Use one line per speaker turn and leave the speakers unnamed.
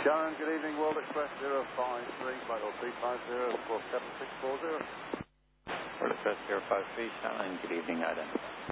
Sharon, good evening, World Express 053, flight LP50 47640.
World Express 053, Shannon, good evening, identify.